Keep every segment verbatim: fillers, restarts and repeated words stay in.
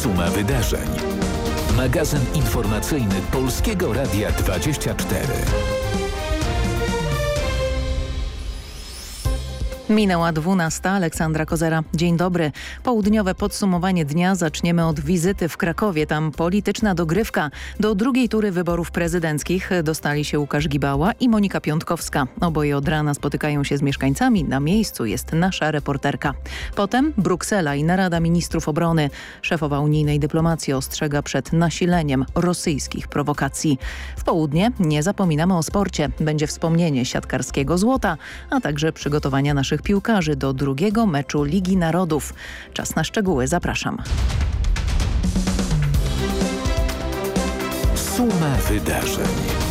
Suma wydarzeń. Magazyn informacyjny Polskiego Radia dwadzieścia cztery. Minęła dwunasta. Aleksandra Kozera. Dzień dobry. Południowe podsumowanie dnia zaczniemy od wizyty w Krakowie. Tam polityczna dogrywka. Do drugiej tury wyborów prezydenckich dostali się Łukasz Gibała i Monika Piątkowska. Oboje od rana spotykają się z mieszkańcami. Na miejscu jest nasza reporterka. Potem Bruksela i narada ministrów obrony. Szefowa unijnej dyplomacji ostrzega przed nasileniem rosyjskich prowokacji. W południe nie zapominamy o sporcie. Będzie wspomnienie siatkarskiego złota, a także przygotowania naszych piłkarzy do drugiego meczu Ligi Narodów. Czas na szczegóły. Zapraszam. Suma wydarzeń.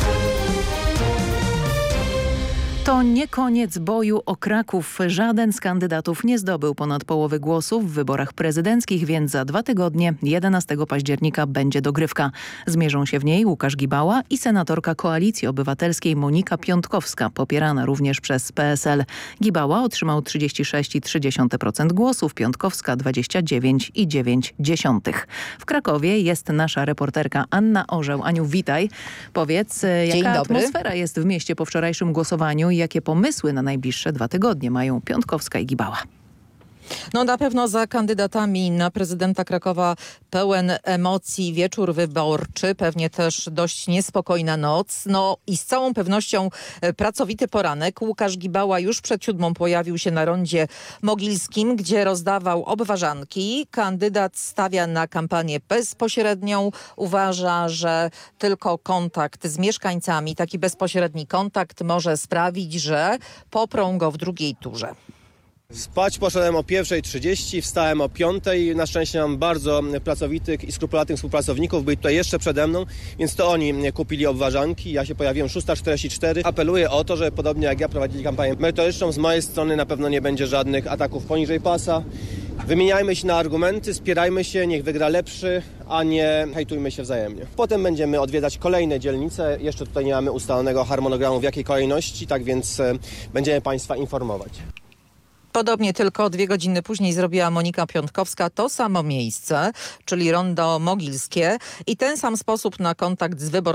To nie koniec boju o Kraków. Żaden z kandydatów nie zdobył ponad połowy głosów w wyborach prezydenckich, więc za dwa tygodnie, jedenastego października, będzie dogrywka. Zmierzą się w niej Łukasz Gibała i senatorka Koalicji Obywatelskiej Monika Piątkowska, popierana również przez P S L. Gibała otrzymał trzydzieści sześć przecinek trzy procent głosów, Piątkowska dwadzieścia dziewięć przecinek dziewięć procent. W Krakowie jest nasza reporterka Anna Orzeł. Aniu, witaj. Powiedz, Dzień jaka dobry. atmosfera jest w mieście po wczorajszym głosowaniu i jakie pomysły na najbliższe dwa tygodnie mają Piątkowska i Gibała? No na pewno za kandydatami na prezydenta Krakowa pełen emocji wieczór wyborczy, pewnie też dość niespokojna noc. No i z całą pewnością pracowity poranek. Łukasz Gibała już przed siódmą pojawił się na rondzie mogilskim, gdzie rozdawał obwarzanki. Kandydat stawia na kampanię bezpośrednią. Uważa, że tylko kontakt z mieszkańcami, taki bezpośredni kontakt może sprawić, że poprą go w drugiej turze. Spać poszedłem o pierwszej trzydzieści, wstałem o piątej. Na szczęście mam bardzo pracowitych i skrupulatnych współpracowników. Byli tutaj jeszcze przede mną, więc to oni kupili obwarzanki. Ja się pojawiłem szósta czterdzieści cztery. Apeluję o to, że podobnie jak ja prowadzili kampanię merytoryczną, z mojej strony na pewno nie będzie żadnych ataków poniżej pasa. Wymieniajmy się na argumenty, spierajmy się, niech wygra lepszy, a nie hejtujmy się wzajemnie. Potem będziemy odwiedzać kolejne dzielnice. Jeszcze tutaj nie mamy ustalonego harmonogramu, w jakiej kolejności, tak więc będziemy Państwa informować. Podobnie tylko dwie godziny później zrobiła Monika Piątkowska to samo miejsce, czyli rondo mogilskie i ten sam sposób na kontakt z wyborcami